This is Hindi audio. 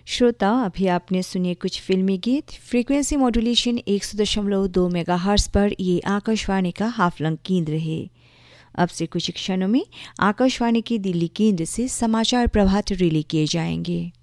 श्रोता, अभी आपने सुनिए कुछ फिल्मी गीत। फ्रीक्वेंसी मॉड्यूलेशन 100.2 मेगाहर्ट्ज़ पर ये आकाशवाणी का हाफलंग केंद्र है। अब से कुछ क्षणों में आकाशवाणी के दिल्ली केंद्र से समाचार प्रभात रिले किए जाएंगे।